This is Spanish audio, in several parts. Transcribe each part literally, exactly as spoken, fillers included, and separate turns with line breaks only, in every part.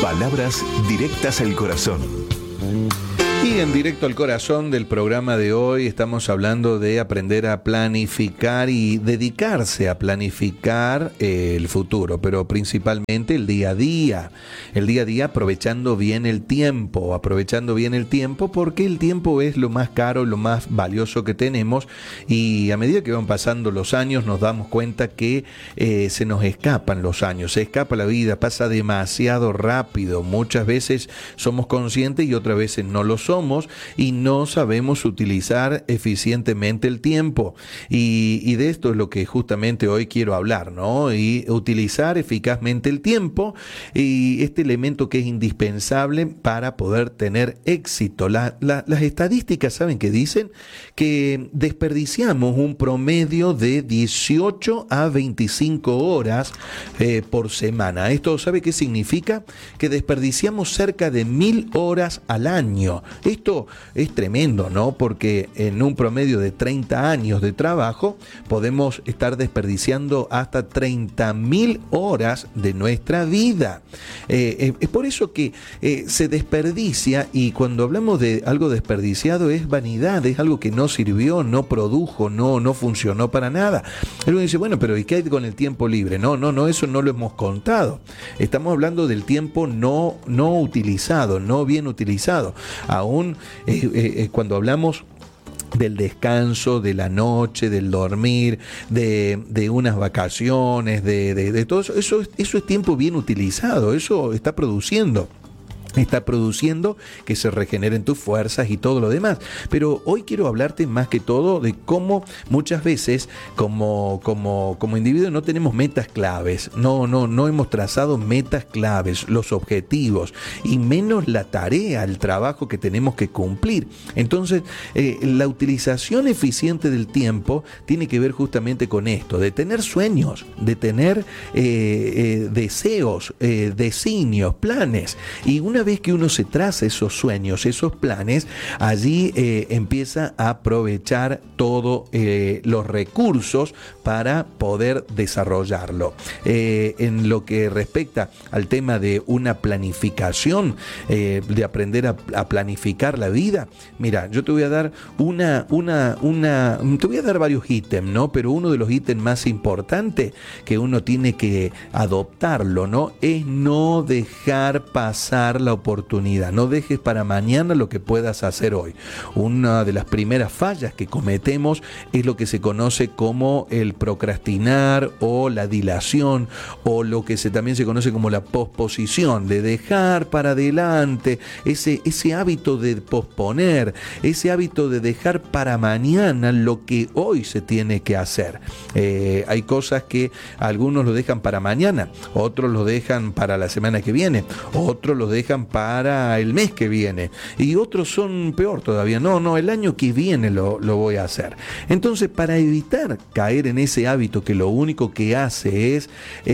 Palabras directas al corazón.
Y en Directo al Corazón del programa de hoy estamos hablando de aprender a planificar y dedicarse a planificar eh, el futuro, pero principalmente el día a día. El día a día aprovechando bien el tiempo, aprovechando bien el tiempo porque el tiempo es lo más caro, lo más valioso que tenemos, y a medida que van pasando los años nos damos cuenta que eh, se nos escapan los años, se escapa la vida, pasa demasiado rápido. Muchas veces somos conscientes y otras veces no lo somos. somos y no sabemos utilizar eficientemente el tiempo, y, y de esto es lo que justamente hoy quiero hablar, ¿no? Y utilizar eficazmente el tiempo, y este elemento que es indispensable para poder tener éxito. La, la, las estadísticas, ¿saben qué dicen? Que desperdiciamos un promedio de dieciocho a veinticinco horas eh, por semana. ¿Esto sabe qué significa? Que desperdiciamos cerca de mil horas al año. Esto es tremendo, ¿no? Porque en un promedio de treinta años de trabajo podemos estar desperdiciando hasta treinta mil horas de nuestra vida. Eh, es por eso que eh, se desperdicia, y cuando hablamos de algo desperdiciado es vanidad, es algo que no sirvió, no produjo, no, no funcionó para nada. Uno dice, bueno, pero ¿y qué hay con el tiempo libre? No, no, no, eso no lo hemos contado. Estamos hablando del tiempo no, no utilizado, no bien utilizado. Aún eh, eh, cuando hablamos del descanso, de la noche, del dormir, de, de unas vacaciones, de, de, de todo eso, eso, eso es tiempo bien utilizado, eso está produciendo. Está produciendo que se regeneren tus fuerzas y todo lo demás. Pero hoy quiero hablarte más que todo de cómo muchas veces como, como, como individuos no tenemos metas claves, no, no, no hemos trazado metas claves, los objetivos, y menos la tarea, el trabajo que tenemos que cumplir. Entonces, eh, la utilización eficiente del tiempo tiene que ver justamente con esto, de tener sueños, de tener eh, eh, deseos, eh, designios, planes, y una Una vez que uno se traza esos sueños, esos planes, allí eh, empieza a aprovechar todos eh, los recursos para poder desarrollarlo. Eh, en lo que respecta al tema de una planificación, eh, de aprender a, a planificar la vida, mira, yo te voy a dar una, una, una, te voy a dar varios ítems, ¿no? Pero uno de los ítems más importantes que uno tiene que adoptarlo, ¿no? Es no dejar pasar la oportunidad. No dejes para mañana lo que puedas hacer hoy. Una de las primeras fallas que cometemos es lo que se conoce como el procrastinar o la dilación, o lo que se, también se conoce como la posposición, de dejar para adelante, ese, ese hábito de posponer, ese hábito de dejar para mañana lo que hoy se tiene que hacer. Eh, hay cosas que algunos lo dejan para mañana, otros lo dejan para la semana que viene, otros lo dejan para el mes que viene, y otros son peor todavía, no, no, el año que viene lo, lo voy a hacer. Entonces, para evitar caer en ese hábito que lo único que hace es,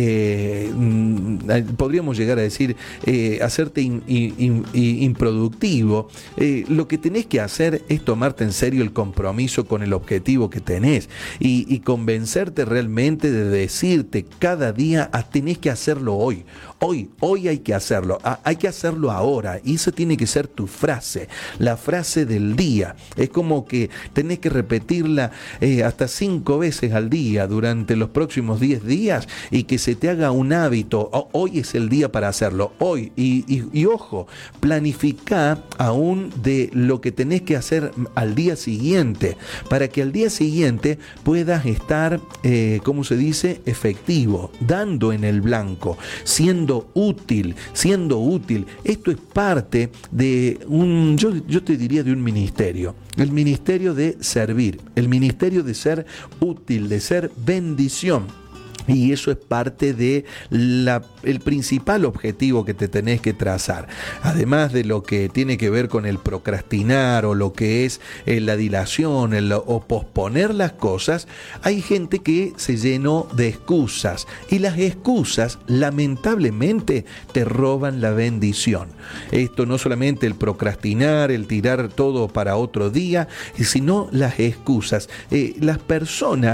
eh, podríamos llegar a decir, eh, hacerte in, in, in, improductivo, eh, lo que tenés que hacer es tomarte en serio el compromiso con el objetivo que tenés, y, y convencerte realmente de decirte cada día, ah, tenés que hacerlo hoy, hoy, hoy hay que hacerlo, ah, hay que hacerlo ahora, y eso tiene que ser tu frase, la frase del día. Es como que tenés que repetirla eh, hasta cinco veces al día durante los próximos diez días, y que se te haga un hábito. Oh, hoy es el día para hacerlo, hoy, y, y, y ojo, planifica aún de lo que tenés que hacer al día siguiente, para que al día siguiente puedas estar, eh, ¿cómo se dice?, efectivo, dando en el blanco, siendo útil, siendo útil. Esto es parte de un, yo, yo te diría, de un ministerio, el ministerio de servir, el ministerio de ser útil, de ser bendición. Y eso es parte de la, el principal objetivo que te tenés que trazar. Además de lo que tiene que ver con el procrastinar, o lo que es eh, la dilación, el, o posponer las cosas, hay gente que se llenó de excusas. Y las excusas, lamentablemente, te roban la bendición. Esto no solamente el procrastinar, el tirar todo para otro día, sino las excusas. Eh, las personas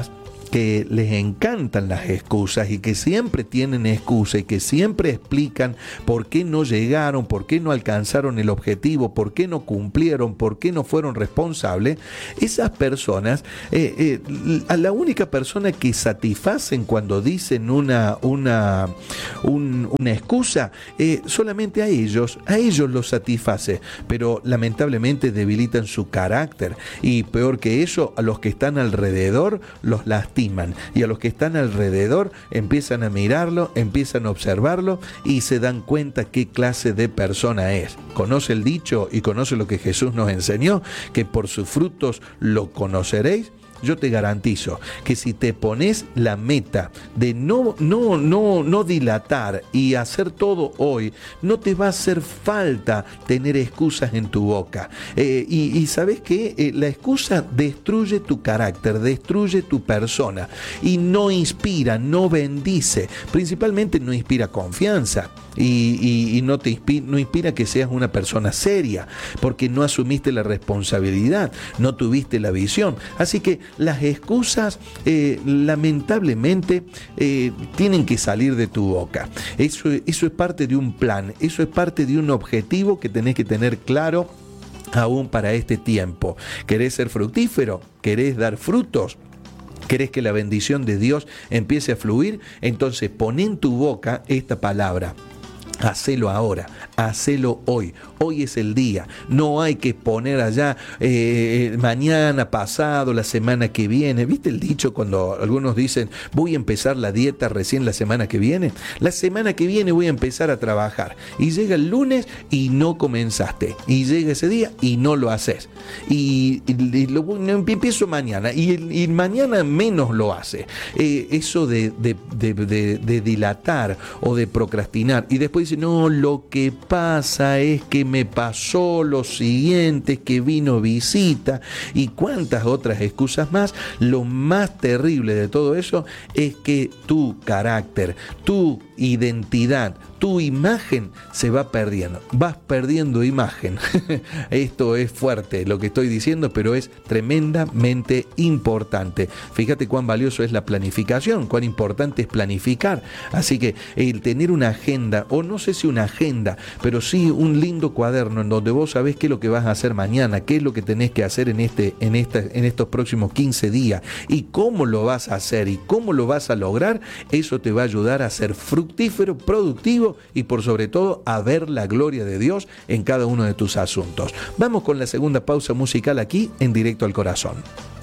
que les encantan las excusas y que siempre tienen excusa y que siempre explican por qué no llegaron, por qué no alcanzaron el objetivo, por qué no cumplieron, por qué no fueron responsables, esas personas, eh, eh, a la única persona que satisfacen cuando dicen una, una, un, una excusa, eh, solamente a ellos, a ellos los satisface, pero lamentablemente debilitan su carácter y peor que eso, a los que están alrededor los lastiman y a los que están alrededor empiezan a mirarlo, empiezan a observarlo y se dan cuenta qué clase de persona es. Conoce el dicho y conoce lo que Jesús nos enseñó, que por sus frutos lo conoceréis. Yo te garantizo que si te pones la meta de no, no, no, no dilatar y hacer todo hoy, no te va a hacer falta tener excusas en tu boca. Eh, y, y sabes que eh, la excusa destruye tu carácter, destruye tu persona y no inspira, no bendice, principalmente no inspira confianza. Y, y, y no te inspira, no inspira que seas una persona seria, porque no asumiste la responsabilidad, no tuviste la visión. Así que las excusas eh, lamentablemente eh, tienen que salir de tu boca. Eso, eso es parte de un plan, eso es parte de un objetivo que tenés que tener claro aún para este tiempo. ¿Querés ser fructífero? ¿Querés dar frutos? ¿Querés que la bendición de Dios empiece a fluir? Entonces pon en tu boca esta palabra. Hacelo ahora, hacelo hoy. Hoy es el día. No hay que poner allá eh, mañana, pasado, la semana que viene. ¿Viste el dicho cuando algunos dicen voy a empezar la dieta recién la semana que viene? La semana que viene voy a empezar a trabajar. Y llega el lunes y no comenzaste. Y llega ese día y no lo haces. Y, y, y lo, empiezo mañana. Y, y mañana menos lo hace. Eh, eso de, de, de, de, de dilatar o de procrastinar. Y después dice, no, lo que pasa es que me pasó lo siguiente, que vino visita y cuántas otras excusas más. Lo más terrible de todo eso es que tu carácter, tu identidad, tu imagen se va perdiendo. Vas perdiendo imagen. Esto es fuerte lo que estoy diciendo, pero es tremendamente importante. Fíjate cuán valioso es la planificación, cuán importante es planificar. Así que el tener una agenda, o no sé si una agenda, pero sí un lindo cuaderno en donde vos sabés qué es lo que vas a hacer mañana, qué es lo que tenés que hacer en, este, en, esta, en estos próximos quince días y cómo lo vas a hacer y cómo lo vas a lograr, eso te va a ayudar a ser fructífero, productivo y por sobre todo a ver la gloria de Dios en cada uno de tus asuntos. Vamos con la segunda pausa musical aquí en Directo al Corazón.